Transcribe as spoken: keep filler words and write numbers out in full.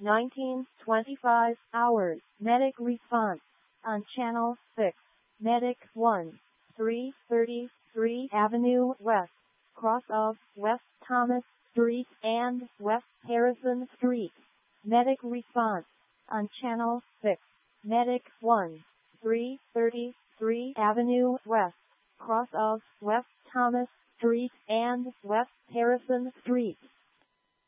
nineteen twenty-five hours. Medic response on Channel six. Medic one, three thirty-three Avenue West, cross of West Thomas Street and West Harrison Street. Medic response on Channel six. Medic one, three thirty-three Avenue West, cross of West Thomas Street and West Harrison Street.